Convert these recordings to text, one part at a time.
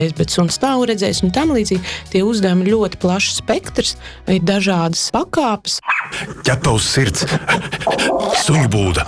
bet suns stāv redzējis un tam līdzīgi. Tie uzdevumi ļoti plašs spektrs, ir dažādas pakāpes. Ķepa uz sirds, suņu būda.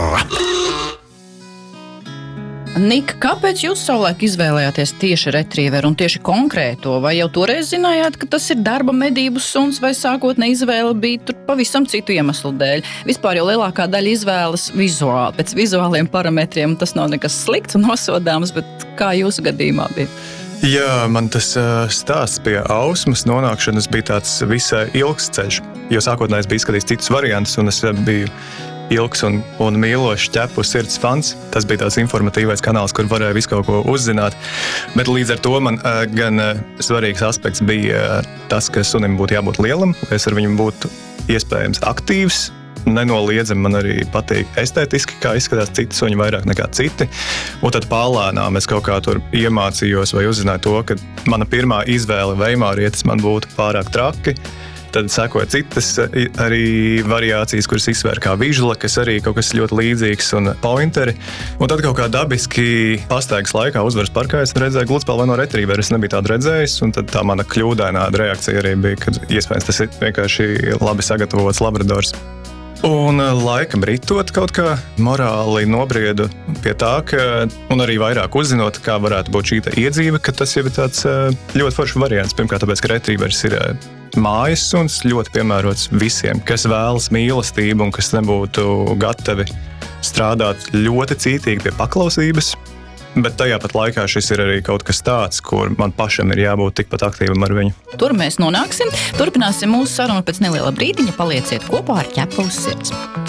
Nika, kāpēc jūs savulaik izvēlējāties tieši retrieveru un tieši konkrēto? Vai jau toreiz zinājāt, ka tas ir darba medību suns, vai sākotnē izvēle bija tur pavisam citu iemeslu dēļ? Vispār jau lielākā daļa izvēles vizuāli, pēc vizuāliem parametriem, tas nav nekas slikts un nosodāms, bet kā jūsu gadījumā bija? Jā, man tas stāsts pie ausmas nonākšanas bija tāds visai ilgs ceļš, jo sākotnēs bija izskatījis citus variantus, un es biju ilgs un mīlošs ķepu sirds fans. Tas bija tāds informatīvais kanāls, kur varēja visu kaut ko uzzināt. Bet līdz ar to man gan svarīgs aspekts bija tas, ka sunim būtu jābūt lielam, es ar viņu būtu iespējams aktīvs. Nenoliedzami man arī patīk estētiski, kā izskatās citi suņi vairāk nekā citi. Un tad palēnām es kaut kā tur iemācījos vai uzzināju to, ka mana pirmā izvēle veimārietis man būtu pārāk traki. Tad sekoja citas arī variācijas, kuras izsvēra kā vižla, kas arī kaut kas ļoti līdzīgs un pointeri. Un tad kaut kā dabiski pastaigas laikā uzvaras parkā es redzēju gludspalvaino retrieveru. Es nebiju tādu redzējis, un tad tā mana kļūdainā reakcija arī bija, kad iespējams tas ir vienkārši labi sagatavots labradors. Un laikam ritot kaut kā morāli nobriedu pie tā, un arī vairāk uzzinot, kā varētu būt šī iedzīve, ka tas jau ir tāds ļoti foršs variants. Pirmkārt, tāpēc, ka retrievers ir mājas suns, ļoti piemērots visiem, kas vēlas mīlestību un kas nebūtu gatavi strādāt ļoti cītīgi pie paklausības. Bet tajā pat laikā šis ir arī kaut kas tāds, kur man pašam ir jābūt tikpat aktīvam ar viņu. Tur mēs nonāksim. Turpināsim mūsu sarunu pēc neliela brīdiņa. Palieciet kopā ar Ķepu uz sirds.